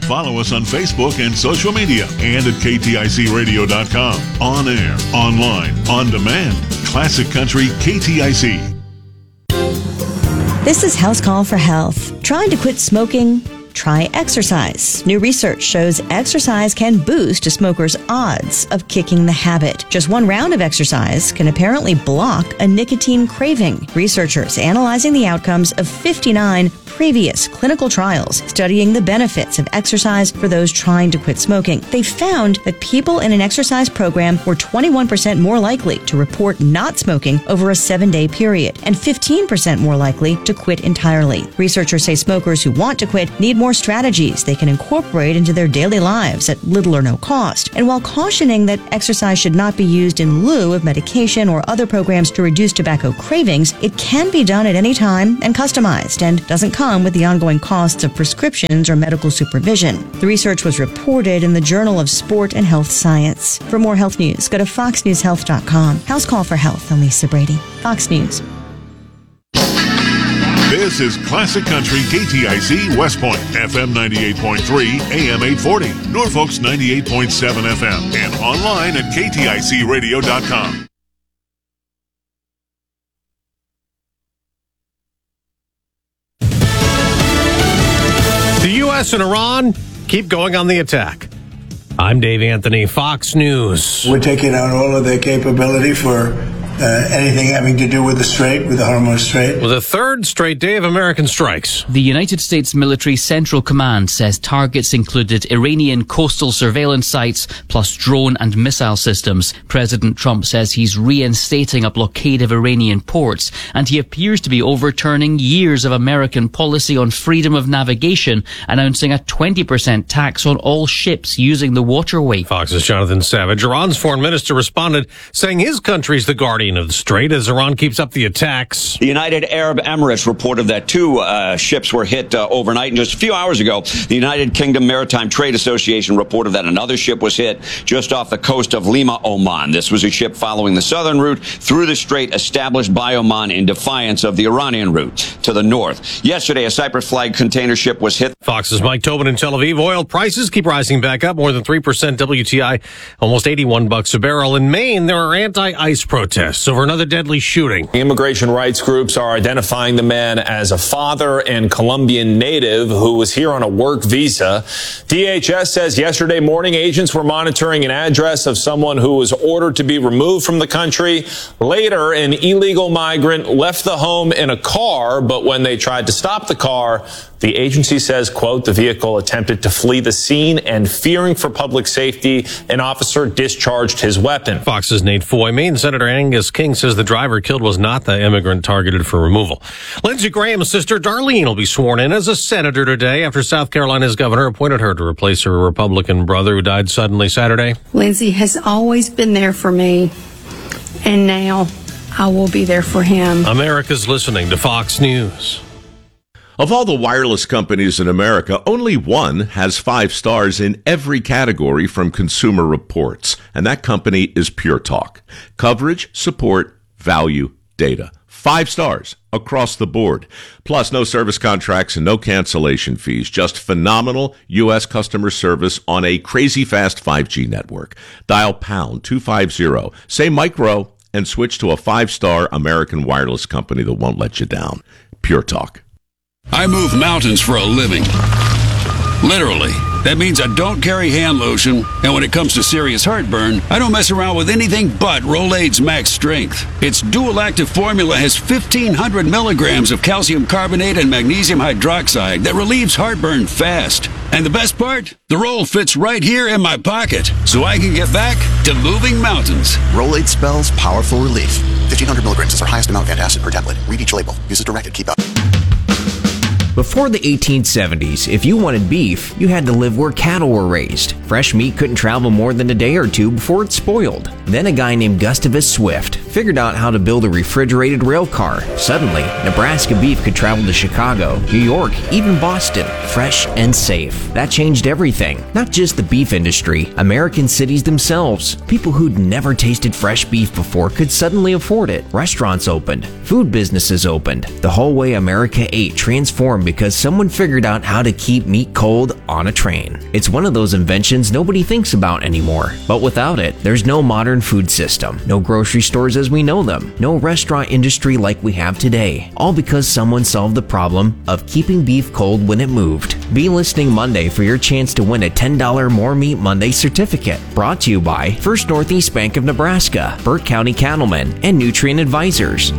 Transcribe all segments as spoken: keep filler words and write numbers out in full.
Follow us on Facebook and social media and at K T I C radio dot com. On air, online, on demand. Classic Country K T I C. This is House Call for Health. Trying to quit smoking? Try exercise. New research shows exercise can boost a smoker's odds of kicking the habit. Just one round of exercise can apparently block a nicotine craving. Researchers analyzing the outcomes of fifty-nine previous clinical trials studying the benefits of exercise for those trying to quit smoking. They found that people in an exercise program were twenty-one percent more likely to report not smoking over a seven-day period and fifteen percent more likely to quit entirely. Researchers say smokers who want to quit need more strategies they can incorporate into their daily lives at little or no cost. And while cautioning that exercise should not be used in lieu of medication or other programs to reduce tobacco cravings, it can be done at any time and customized and doesn't come with the ongoing costs of prescriptions or medical supervision. The research was reported in the Journal of Sport and Health Science. For more health news, go to fox news health dot com. House Call for Health. I'm Lisa Brady. Fox News. This is Classic Country K T I C West Point, F M ninety-eight point three, A M eight forty, Norfolk's ninety-eight point seven F M, and online at K T I C radio dot com. The U S and Iran keep going on the attack. I'm Dave Anthony, Fox News. We're taking out all of their capability for uh, anything having to do with the Strait, with the Hormuz Strait. Well, the third straight day of American strikes. The United States Military Central Command says targets included Iranian coastal surveillance sites plus drone and missile systems. President Trump says he's reinstating a blockade of Iranian ports, and he appears to be overturning years of American policy on freedom of navigation, announcing a twenty percent tax on all ships using the waterway. Fox's Jonathan Savage. Iran's foreign minister responded, saying his country's the guardian of the Strait as Iran keeps up the attacks. The United Arab Emirates reported that two uh, ships were hit uh, overnight. And just a few hours ago, the United Kingdom Maritime Trade Association reported that another ship was hit just off the coast of Lima, Oman. This was a ship following the southern route through the strait established by Oman in defiance of the Iranian route to the north. Yesterday, a Cyprus flag container ship was hit. Fox's Mike Tobin in Tel Aviv. Oil prices keep rising back up more than three percent. W T I almost eighty-one bucks a barrel. In Maine, there are anti-ICE protests over another deadly shooting. Immigration rights groups are identifying the man as a father and Colombian native who was here on a work visa. D H S says yesterday morning agents were monitoring an address of someone who was ordered to be removed from the country. Later, an illegal migrant left the home in a car, but when they tried to stop the car, the agency says, quote, the vehicle attempted to flee the scene, and fearing for public safety, an officer discharged his weapon. Fox's Nate Foy. Maine Senator Angus King says the driver killed was not the immigrant targeted for removal. Lindsey Graham's sister Darlene will be sworn in as a senator today after South Carolina's governor appointed her to replace her Republican brother who died suddenly Saturday. Lindsey has always been there for me, and now I will be there for him. America's listening to Fox News. Of all the wireless companies in America, only one has five stars in every category from Consumer Reports, and that company is Pure Talk. Coverage, support, value, data. Five stars across the board. Plus, no service contracts and no cancellation fees. Just phenomenal U S customer service on a crazy fast five G network. Dial pound two fifty, say micro, and switch to a five-star American wireless company that won't let you down. Pure Talk. I move mountains for a living. Literally. That means I don't carry hand lotion, and when it comes to serious heartburn, I don't mess around with anything but Rolaids Max Strength. Its dual-active formula has fifteen hundred milligrams of calcium carbonate and magnesium hydroxide that relieves heartburn fast. And the best part? The roll fits right here in my pocket, so I can get back to moving mountains. Rolaids spells powerful relief. fifteen hundred milligrams is our highest amount of antacid per tablet. Read each label. Use as directed. Keep up. Before the eighteen seventies, if you wanted beef, you had to live where cattle were raised. Fresh meat couldn't travel more than a day or two before it spoiled. Then a guy named Gustavus Swift figured out how to build a refrigerated rail car. Suddenly, Nebraska beef could travel to Chicago, New York, even Boston, fresh and safe. That changed everything. Not just the beef industry, American cities themselves. People who'd never tasted fresh beef before could suddenly afford it. Restaurants opened. Food businesses opened. The whole way America ate transformed because someone figured out how to keep meat cold on a train. It's one of those inventions nobody thinks about anymore. But without it, there's no modern food system, no grocery stores as we know them, no restaurant industry like we have today. All because someone solved the problem of keeping beef cold when it moved. Be listening Monday for your chance to win a ten dollars More Meat Monday certificate. Brought to you by First Northeast Bank of Nebraska, Burt County Cattlemen, and Nutrient Advisors.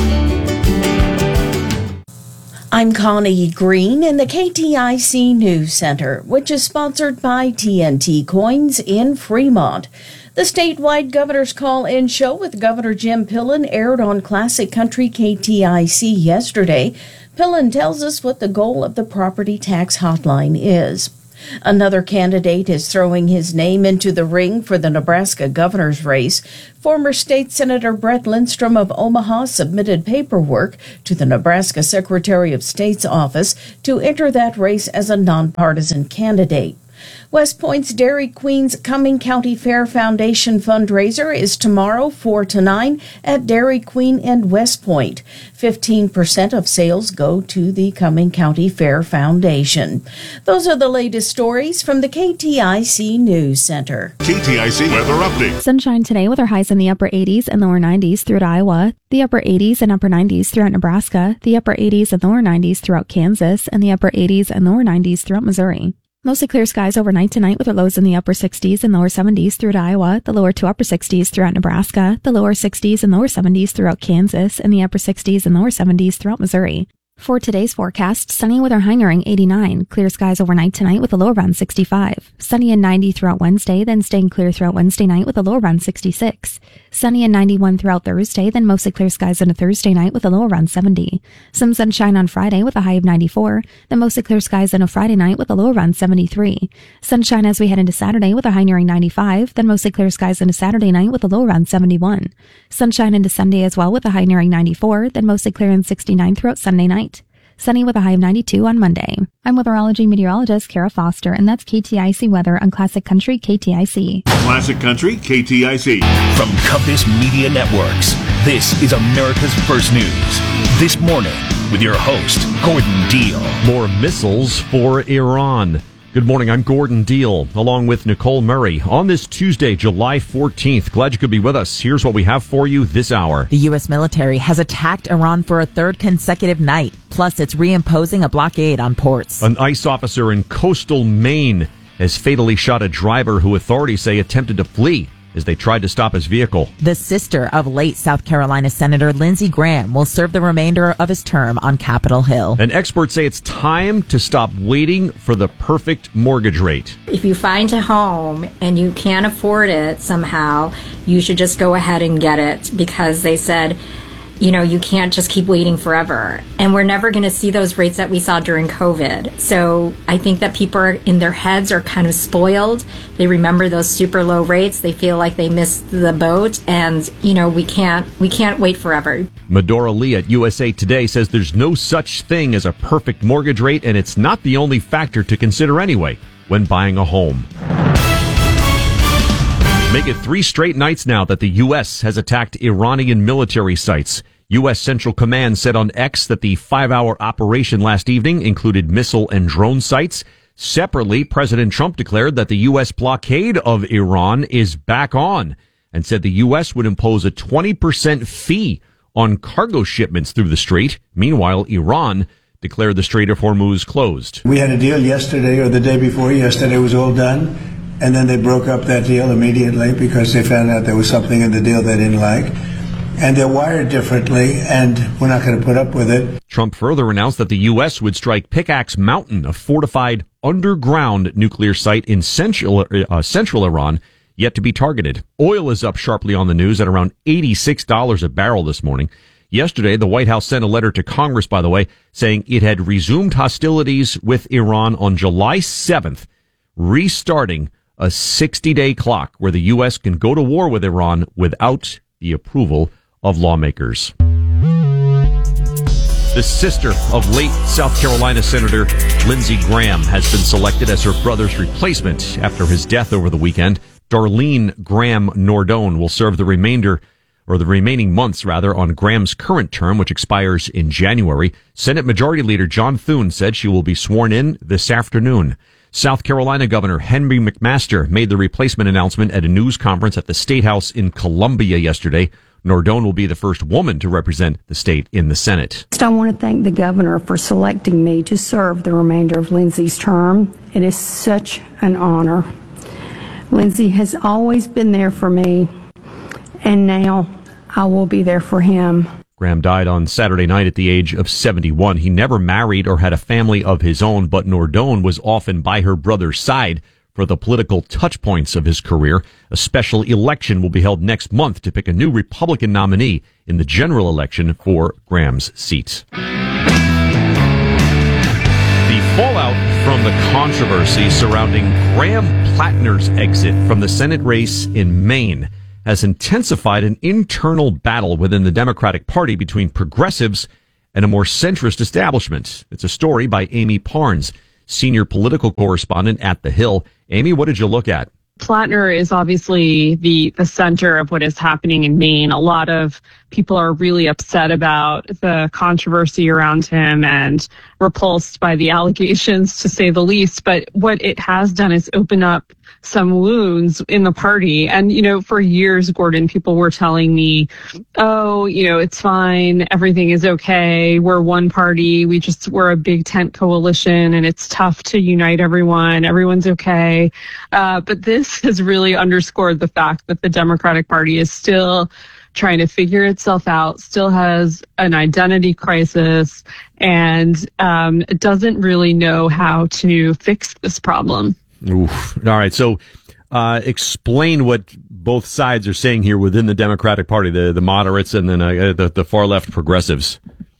I'm Connie Green in the K T I C News Center, which is sponsored by T N T Coins in Fremont. The statewide Governor's Call-In show with Governor Jim Pillen aired on Classic Country K T I C yesterday. Pillen tells us what the goal of the property tax hotline is. Another candidate is throwing his name into the ring for the Nebraska governor's race. Former State Senator Brett Lindstrom of Omaha submitted paperwork to the Nebraska Secretary of State's office to enter that race as a nonpartisan candidate. West Point's Dairy Queen's Cumming County Fair Foundation fundraiser is tomorrow four to nine at Dairy Queen in West Point. fifteen percent of sales go to the Cumming County Fair Foundation. Those are the latest stories from the K T I C News Center. K T I C weather update. Sunshine today with our highs in the upper eighties and lower nineties throughout Iowa, the upper eighties and upper nineties throughout Nebraska, the upper eighties and lower nineties throughout Kansas, and the upper eighties and lower nineties throughout Missouri. Mostly clear skies overnight tonight with the lows in the upper sixties and lower seventies throughout Iowa, the lower to upper sixties throughout Nebraska, the lower sixties and lower seventies throughout Kansas, and the upper sixties and lower seventies throughout Missouri. For today's forecast, sunny with our high nearing eighty-nine, clear skies overnight tonight with a low around sixty-five. Sunny and ninety throughout Wednesday, then staying clear throughout Wednesday night with a low around sixty-six. Sunny and ninety-one throughout Thursday, then mostly clear skies into Thursday night with a low around seventy. Some sunshine on Friday with a high of ninety-four, then mostly clear skies into Friday night with a low around seventy-three. Sunshine as we head into Saturday with a high nearing ninety-five, then mostly clear skies into Saturday night with a low around seventy-one. Sunshine into Sunday as well with a high nearing ninety-four, then mostly clear and sixty-nine throughout Sunday night. Sunny with a high of ninety-two on Monday. I'm weatherology meteorologist Kara Foster, and that's K T I C weather on Classic Country K T I C. Classic Country K T I C. From Compass Media Networks, this is America's First News. This morning with your host, Gordon Deal. More missiles for Iran. Good morning, I'm Gordon Deal, along with Nicole Murray. On this Tuesday, July fourteenth, glad you could be with us. Here's what we have for you this hour. The U S military has attacked Iran for a third consecutive night. Plus, it's reimposing a blockade on ports. An ICE officer in coastal Maine has fatally shot a driver who authorities say attempted to flee as they tried to stop his vehicle. The sister of late South Carolina Senator Lindsey Graham will serve the remainder of his term on Capitol Hill. And experts say it's time to stop waiting for the perfect mortgage rate. If you find a home and you can't afford it somehow, you should just go ahead and get it, because they said, you know, you can't just keep waiting forever. And we're never going to see those rates that we saw during COVID. So I think that people are, in their heads are kind of spoiled. They remember those super low rates. They feel like they missed the boat. And, you know, we can't we can't wait forever. Medora Lee at U S A Today says there's no such thing as a perfect mortgage rate, and it's not the only factor to consider anyway when buying a home. Make it three straight nights now that the U S has attacked Iranian military sites. U S Central Command said on X that the five-hour operation last evening included missile and drone sites. Separately, President Trump declared that the U S blockade of Iran is back on and said the U S would impose a twenty percent fee on cargo shipments through the strait. Meanwhile, Iran declared the Strait of Hormuz closed. We had a deal yesterday or the day before. Yesterday was all done. And then they broke up that deal immediately because they found out there was something in the deal they didn't like. And they're wired differently, and we're not going to put up with it. Trump further announced that the U S would strike Pickaxe Mountain, a fortified underground nuclear site in central, uh, central Iran, yet to be targeted. Oil is up sharply on the news at around eighty-six dollars a barrel this morning. Yesterday, the White House sent a letter to Congress, by the way, saying it had resumed hostilities with Iran on July seventh, restarting a sixty-day clock where the U S can go to war with Iran without the approval of lawmakers. The sister of late South Carolina Senator Lindsey Graham has been selected as her brother's replacement after his death over the weekend. Darlene Graham Nordone will serve the remainder or the remaining months, rather, on Graham's current term, which expires in January. Senate Majority Leader John Thune said she will be sworn in this afternoon. South Carolina Governor Henry McMaster made the replacement announcement at a news conference at the State House in Columbia yesterday. Nordone will be the first woman to represent the state in the Senate. I want to thank the governor for selecting me to serve the remainder of Lindsey's term. It is such an honor. Lindsey has always been there for me, and now I will be there for him. Graham died on Saturday night at the age of seventy-one. He never married or had a family of his own, but Nordone was often by her brother's side for the political touch points of his career. A special election will be held next month to pick a new Republican nominee in the general election for Graham's seat. The fallout from the controversy surrounding Graham Plattner's exit from the Senate race in Maine has intensified an internal battle within the Democratic Party between progressives and a more centrist establishment. It's a story by Amy Parnes, senior political correspondent at The Hill. Amy, what did you look at? Plattner is obviously the, the center of what is happening in Maine. A lot of people are really upset about the controversy around him and repulsed by the allegations, to say the least. But what it has done is open up some wounds in the party. And, you know, for years, Gordon, people were telling me, oh, you know, it's fine. Everything is okay. We're one party. We just, we're a big tent coalition and it's tough to unite everyone. Everyone's okay. Uh, but this has really underscored the fact that the Democratic Party is still trying to figure itself out, still has an identity crisis, and um, doesn't really know how to fix this problem. Oof. All right. So uh, explain what both sides are saying here within the Democratic Party, the, the moderates and then uh, the, the far left progressives.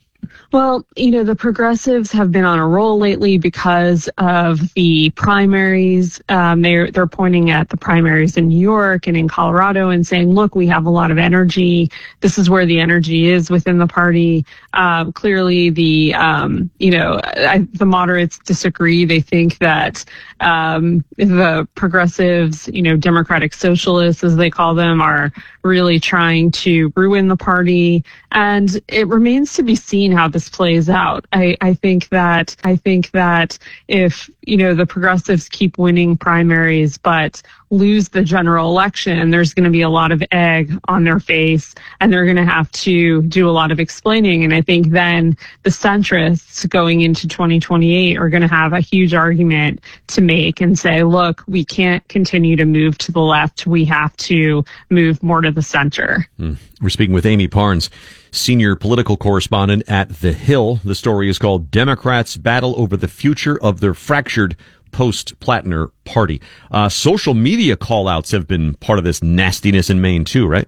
Well, you know, the progressives have been on a roll lately because of the primaries. Um, they're, they're pointing at the primaries in New York and in Colorado and saying, look, we have a lot of energy. This is where the energy is within the party. Um, clearly, the, um, you know, I, the moderates disagree. They think that um, the progressives, you know, democratic socialists, as they call them, are really trying to ruin the party. And it remains to be seen how this plays out. I, I think that I think that if, you know, the progressives keep winning primaries but lose the general election, there's going to be a lot of egg on their face and they're going to have to do a lot of explaining. And I think then the centrists going into twenty twenty-eight are going to have a huge argument to make and say, look, we can't continue to move to the left. We have to move more to the center. Hmm. We're speaking with Amy Parnes, senior political correspondent at The Hill. The story is called Democrats Battle Over the Future of Their Fractured Post-Plattner Party. Uh, social media call-outs have been part of this nastiness in Maine too, right?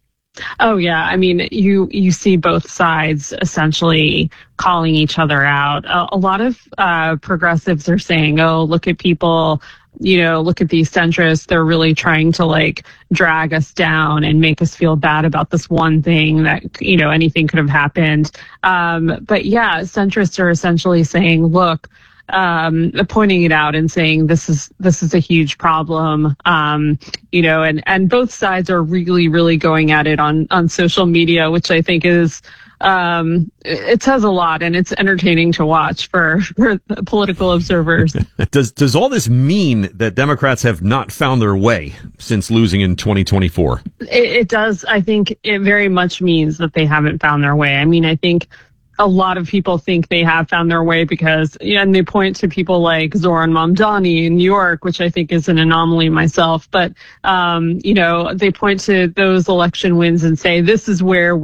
Oh, yeah. I mean, you you see both sides essentially calling each other out. A, a lot of uh, progressives are saying, oh, look at people, you know, look at these centrists. They're really trying to like drag us down and make us feel bad about this one thing that, you know, anything could have happened. Um, but yeah, centrists are essentially saying, look, um, pointing it out and saying this is this is a huge problem, um, you know, and, and both sides are really, really going at it on, on social media, which I think is um, it says a lot and it's entertaining to watch for, for political observers. Does does all this mean that Democrats have not found their way since losing in twenty twenty-four? It, it does. I think it very much means that they haven't found their way. I mean, I think a lot of people think they have found their way because, you know, and they point to people like Zoran Mamdani in New York, which I think is an anomaly myself. But, um, you know, they point to those election wins and say, this is where we're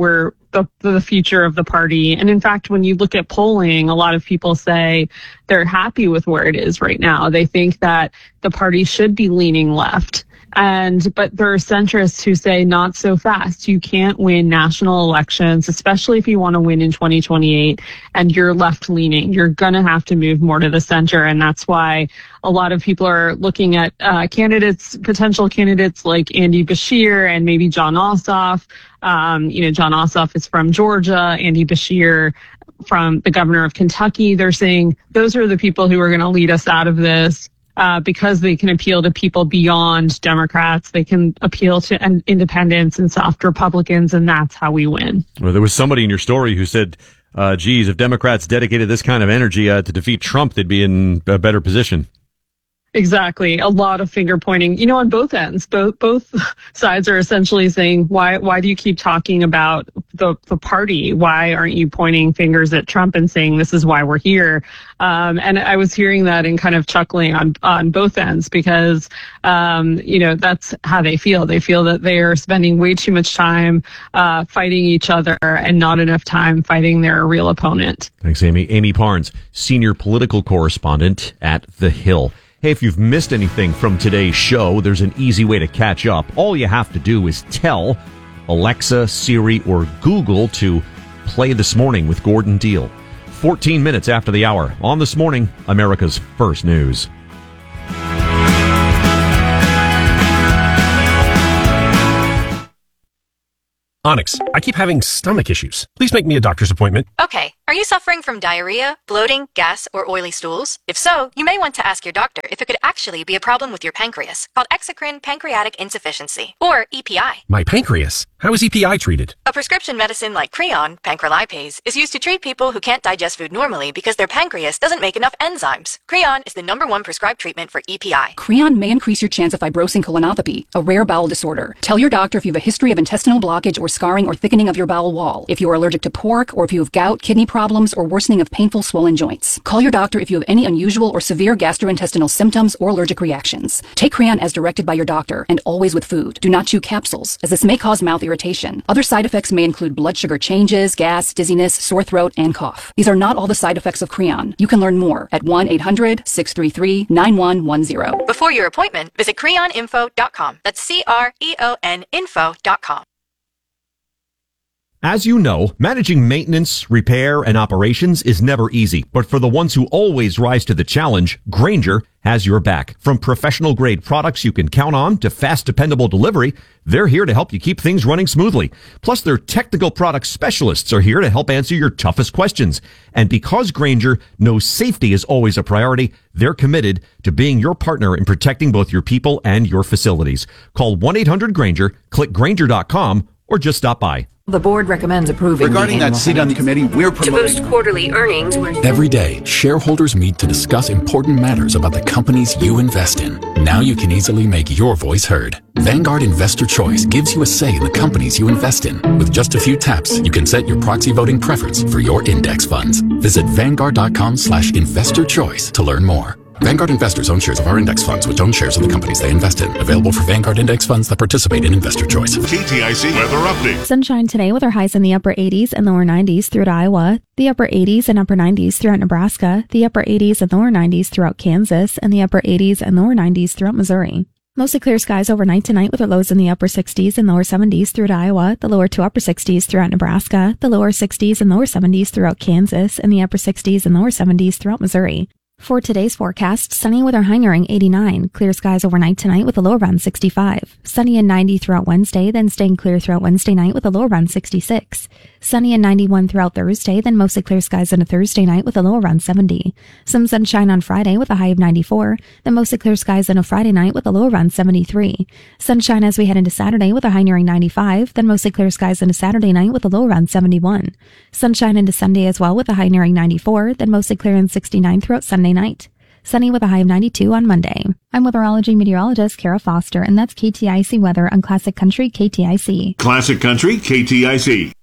the, the future of the party. And in fact, when you look at polling, a lot of people say they're happy with where it is right now. They think that the party should be leaning left. And, but there are centrists who say not so fast. You can't win national elections, especially if you want to win in twenty twenty-eight and you're left leaning. You're going to have to move more to the center. And that's why a lot of people are looking at uh, candidates, potential candidates like Andy Beshear and maybe Jon Ossoff. Um, you know, Jon Ossoff is from Georgia, Andy Beshear from the governor of Kentucky. They're saying those are the people who are going to lead us out of this. Uh, because they can appeal to people beyond Democrats. They can appeal to an independents and soft Republicans, and that's how we win. Well, there was somebody in your story who said, uh, geez, if Democrats dedicated this kind of energy uh, to defeat Trump, they'd be in a better position. Exactly. A lot of finger pointing, you know, on both ends. Both both sides are essentially saying, why why do you keep talking about the, the party? Why aren't you pointing fingers at Trump and saying this is why we're here? Um, and I was hearing that and kind of chuckling on, on both ends because, um, you know, that's how they feel. They feel that they are spending way too much time uh, fighting each other and not enough time fighting their real opponent. Thanks, Amy. Amy Parnes, senior political correspondent at The Hill. Hey, if you've missed anything from today's show, there's an easy way to catch up. All you have to do is tell Alexa, Siri, or Google to play This Morning with Gordon Deal. fourteen minutes after the hour on This Morning, America's First News. Onyx, I keep having stomach issues. Please make me a doctor's appointment. Okay. Are you suffering from diarrhea, bloating, gas, or oily stools? If so, you may want to ask your doctor if it could actually be a problem with your pancreas, called exocrine pancreatic insufficiency, or E P I. My pancreas? How is E P I treated? A prescription medicine like Creon, pancrelipase, is used to treat people who can't digest food normally because their pancreas doesn't make enough enzymes. Creon is the number one prescribed treatment for E P I. Creon may increase your chance of fibrosing colonopathy, a rare bowel disorder. Tell your doctor if you have a history of intestinal blockage or scarring or thickening of your bowel wall, if you are allergic to pork, or if you have gout, kidney problems, or worsening of painful swollen joints. Call your doctor if you have any unusual or severe gastrointestinal symptoms or allergic reactions. Take Creon as directed by your doctor, and always with food. Do not chew capsules, as this may cause mouth irritation. Other side effects may include blood sugar changes, gas, dizziness, sore throat, and cough. These are not all the side effects of Creon. You can learn more at one eight hundred, six three three, nine one one zero. Before your appointment, visit creon info dot com. That's C R E O N info dot com. As you know, managing maintenance, repair, and operations is never easy. But for the ones who always rise to the challenge, Grainger has your back. From professional-grade products you can count on to fast, dependable delivery, they're here to help you keep things running smoothly. Plus, their technical product specialists are here to help answer your toughest questions. And because Grainger knows safety is always a priority, they're committed to being your partner in protecting both your people and your facilities. Call one eight hundred Grainger, click Grainger dot com, or just stop by. The board recommends approving Regarding that seat on the committee, we're promoting... To boost quarterly earnings... Every day, shareholders meet to discuss important matters about the companies you invest in. Now you can easily make your voice heard. Vanguard Investor Choice gives you a say in the companies you invest in. With just a few taps, you can set your proxy voting preference for your index funds. Visit Vanguard.com slash investor choice to learn more. Vanguard investors own shares of our index funds, which own shares of the companies they invest in. Available for Vanguard index funds that participate in Investor Choice. K T I C weather update. Sunshine today with our highs in the upper eighties and lower nineties throughout Iowa, the upper eighties and upper nineties throughout Nebraska, the upper eighties and lower nineties throughout Kansas, and the upper eighties and lower nineties throughout Missouri. Mostly clear skies overnight tonight with our lows in the upper sixties and lower seventies throughout Iowa, the lower to upper sixties throughout Nebraska, the lower sixties and lower seventies throughout Kansas, and the upper sixties and lower seventies throughout Missouri. For today's forecast, sunny with our high nearing eighty-nine, clear skies overnight tonight with a low around sixty-five, sunny and ninety throughout Wednesday, then staying clear throughout Wednesday night with a low around sixty-six, sunny and ninety-one throughout Thursday, then mostly clear skies on a Thursday night with a low around seventy, some sunshine on Friday with a high of ninety-four, then mostly clear skies on a Friday night with a low around seventy-three, sunshine as we head into Saturday with a high nearing ninety-five, then mostly clear skies on a Saturday night with a low around seventy-one, sunshine into Sunday as well with a high nearing ninety-four, then mostly clear and sixty-nine throughout Sunday night. Sunny with a high of ninety-two on Monday. I'm weatherology meteorologist Kara Foster, and that's K T I C weather on Classic Country K T I C. Classic Country K T I C.